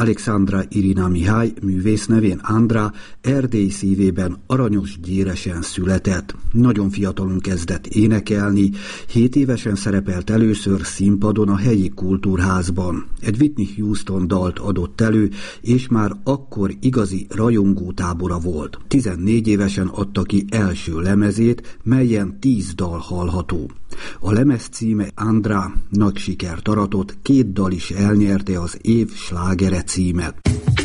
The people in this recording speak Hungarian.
Alexandra Irina Mihály, művész nevén Andrá, Erdély szívében Aranyosgyéresen született. Nagyon fiatalon kezdett énekelni, 7 évesen szerepelt először színpadon a helyi kultúrházban. Egy Whitney Houston dalt adott elő, és már akkor igazi rajongótábora volt. 14 évesen adta ki első lemezét, melyen 10 dal hallható. A lemez címe Andrá, nagy sikert aratott, 2 dal is elnyerte az év slágere címet.